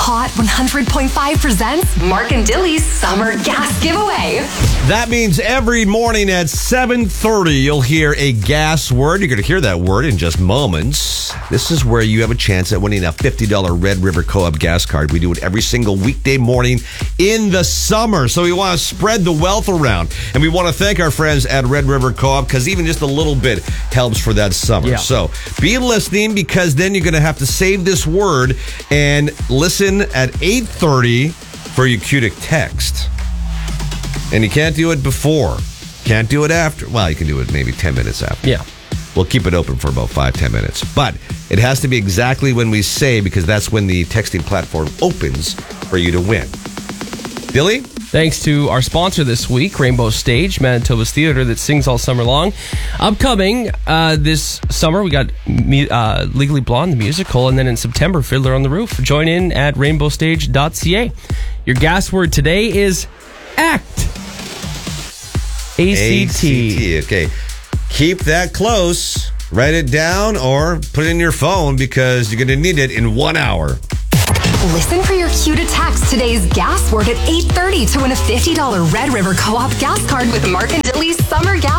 Hot 100.5 presents Mark and Dilly's Summer Gas Giveaway. That means every morning at 7:30, you'll hear a gas word. You're going to hear that word in just moments. This is where you have a chance at winning a $50 Red River Co-op gas card. We do it every single weekday morning in the summer. So we want to spread the wealth around. And we want to thank our friends at Red River Co-op because even just a little bit helps for that summer. Yeah. So be listening because then you're going to have to save this word and listen at 8:30 for your Cutic text. And you can't do it before. Can't do it after. Well, you can do it maybe 10 minutes after. Yeah. We'll keep it open for about 5-10 minutes. But it has to be exactly when we say because that's when the texting platform opens for you to win. Billy? Thanks to our sponsor this week, Rainbow Stage, Manitoba's theater that sings all summer long. Upcoming this summer, we got Legally Blonde, the musical, and then in September, Fiddler on the Roof. Join in at rainbowstage.ca. Your gas word today is ACT. A-C-T. Okay. Keep that close. Write it down or put it in your phone because you're going to need it in 1 hour. Listen for your cue to text today's gas word at 8:30 to win a $50 Red River Co-op gas card with Mark and Dilly's Summer Gas